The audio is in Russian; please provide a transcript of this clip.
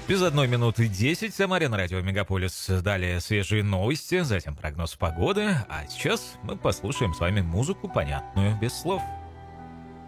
Без 1 минуты 10 в Самаре на радио Мегаполис. Далее свежие новости, затем прогноз погоды. А сейчас мы послушаем с вами музыку, понятную без слов.